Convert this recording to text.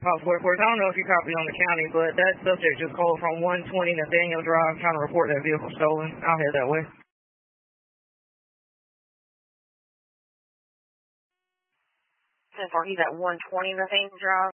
Possible reports. I don't know if you copy on the county, but that subject just called from 120 Nathaniel Drive trying to report that vehicle stolen. I'll head that way. He's at 120 Nathaniel Drive.